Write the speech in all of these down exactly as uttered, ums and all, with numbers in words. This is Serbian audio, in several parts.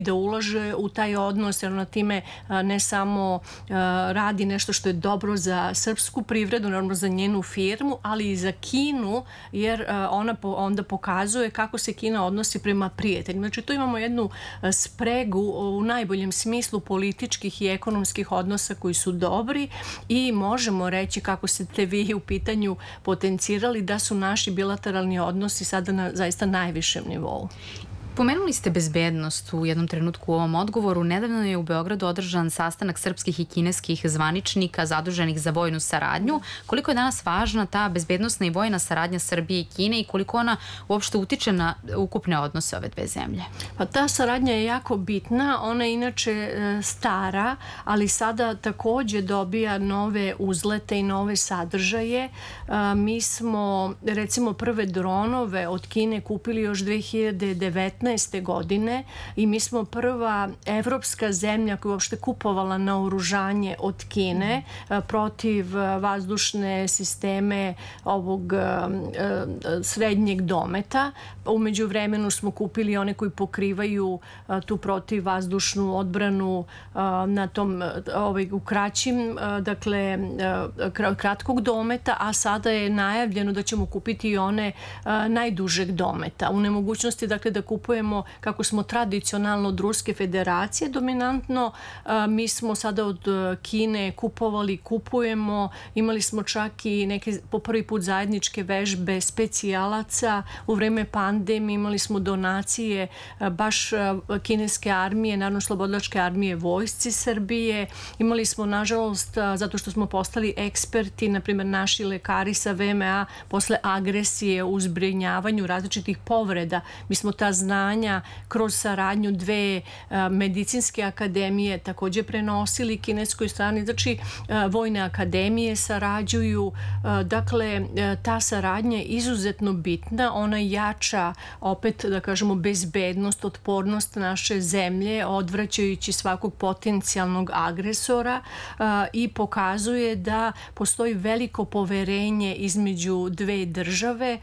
da ulaže u taj odnos, jer ona time ne samo radi nešto što je dobro za srpsku privredu, naravno za njenu firmu, ali i za Kinu, jer ona onda pokazuje kako se Kina odnosi prema prijateljima. Znači, tu imamo jednu spregu u najboljem smislu političkih i ekonomskih odnosa koji su dobri i možemo reći, kako ste vi u pitanju potencirali, da su naši bilateralni odnosi sada na zaista najvišem nivou. Pomenuli ste bezbednost u jednom trenutku u ovom odgovoru. Nedavno je u Beogradu održan sastanak srpskih i kineskih zvaničnika zaduženih za vojnu saradnju. Koliko je danas važna ta bezbednostna i vojna saradnja Srbije i Kine i koliko ona uopšte utiče na ukupne odnose ove dve zemlje? Pa ta saradnja je jako bitna. Ona je inače stara, ali sada takođe dobija nove uzlete i nove sadržaje. Mi smo, recimo, prve dronove od Kine kupili još dve hiljade devetnaeste godine i mi smo prva evropska zemlja koja je uopšte kupovala naoružanje od Kine protiv vazdušne sisteme ovog srednjeg dometa. Umeđu vremenu smo kupili one koji pokrivaju tu protivvazdušnu odbranu na tom u kraćim, dakle kratkog dometa, a sada je najavljeno da ćemo kupiti i one najdužeg dometa. U nemogućnosti, dakle, da kupujemo kako smo tradicionalno od Ruske federacije dominantno, mi smo sada od Kine kupovali, kupujemo, imali smo čak i neke po prvi put zajedničke vežbe specijalaca u vreme pandemije, imali smo donacije baš kineske armije, Narodno-slobodilačke armije vojsci Srbije, imali smo, nažalost, zato što smo postali eksperti, na primjer naši lekari sa V M A posle agresije u zbrinjavanju različitih povreda, mi smo ta znanja kroz saradnju dve medicinske akademije takođe prenosili kineskoj strani, znači vojne akademije sarađuju, dakle ta saradnja je izuzetno bitna, ona jača opet, da kažemo, bezbednost, otpornost naše zemlje, odvraćajući svakog potencijalnog agresora i pokazuje da postoji veliko poverenje između dve države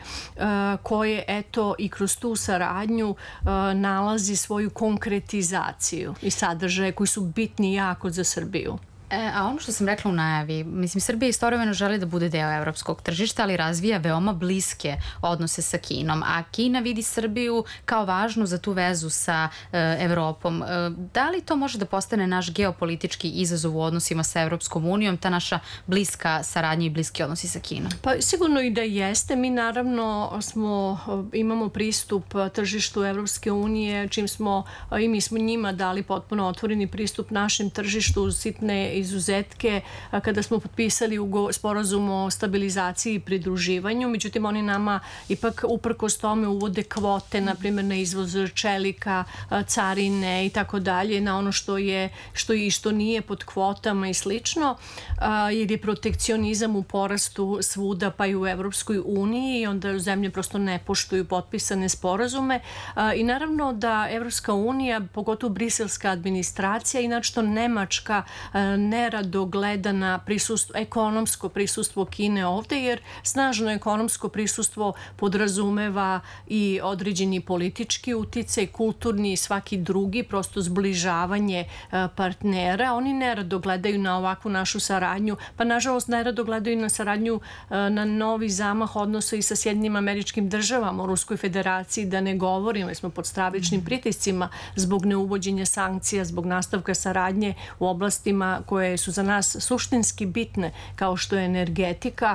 koje, eto, i kroz tu saradnju nalazi svoju konkretizaciju i sadržaje koji su bitni jako za Srbiju. E, a ono što sam rekla u najavi, mislim, Srbija istovremeno želi da bude deo evropskog tržišta, ali razvija veoma bliske odnose sa Kinom, a Kina vidi Srbiju kao važnu za tu vezu sa e, Evropom. E, da li to može da postane naš geopolitički izazov u odnosima sa Evropskom unijom, ta naša bliska saradnja i bliski odnosi sa Kinom? Pa sigurno i da jeste. Mi naravno smo, imamo pristup tržištu Evropske unije, čim smo, i mi smo njima dali potpuno otvoreni pristup našem tržištu, sitne izuzetke kada smo potpisali sporazum o stabilizaciji i pridruživanju. Međutim, oni nama ipak uprkos tome uvode kvote, na primjer na izvoz čelika, carine i tako dalje, na ono što je što i što nije pod kvotama i slično, jer je protekcionizam u porastu svuda, pa i u Evropskoj uniji, i onda zemlje prosto ne poštuju potpisane sporazume. I naravno da Evropska unija, pogotovo briselska administracija, inače Nemačka, nerado gleda na prisustvo, ekonomsko prisustvo Kine ovde, jer snažno ekonomsko prisustvo podrazumeva i određeni politički uticaj, kulturni i svaki drugi, prosto zbližavanje partnera. Oni nerado gledaju na ovakvu našu saradnju, pa nažalost nerado gledaju na saradnju, na novi zamah odnosa i sa Sjedinjenim Američkim Državama, u Ruskoj federaciji da ne govorimo, jer smo pod stravičnim pritiscima zbog neuvođenja sankcija, zbog nastavka saradnje u oblastima koje su za nas suštinski bitne, kao što je energetika.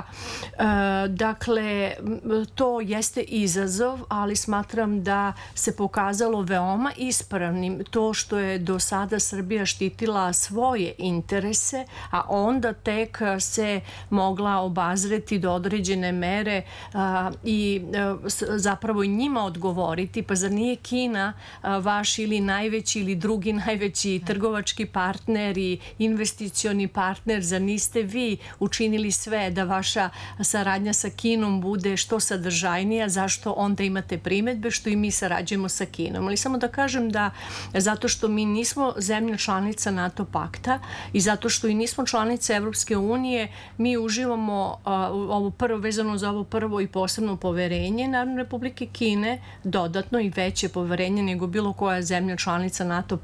Dakle, to jeste izazov, ali smatram da se pokazalo veoma ispravnim to što je do sada Srbija štitila svoje interese, a onda tek se mogla obazreti do određene mere i zapravo i njima odgovoriti. Pa zar nije Kina vaš ili najveći ili drugi najveći trgovački partner i investitor investicioni partner, zar niste vi učinili sve da vaša saradnja sa Kinom bude što sadržajnija, zašto onda imate primetbe što i mi sarađujemo sa Kinom. Ali samo da kažem da zato što mi nismo zemlja članica NATO pakta i zato što i nismo članice Evropske unije, mi uživamo a, ovo prvo, vezano za ovo prvo i posebno poverenje Narodne Republike Kine, dodatno i veće poverenje nego bilo koja zemlja članica NATO